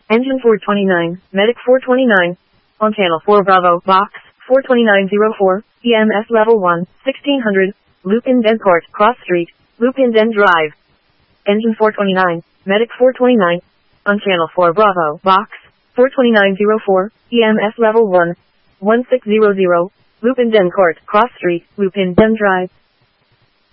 Engine 429, Medic 429. On Channel 4 Bravo, Box 42904, EMS Level 1, 1600, Lupin Den Court, Cross Street, Lupin Den Drive. Engine 429, Medic 429. On Channel 4 Bravo, Box 42904, EMS Level 1, 1600, Lupin Den Court, Cross Street, Lupin Den Drive.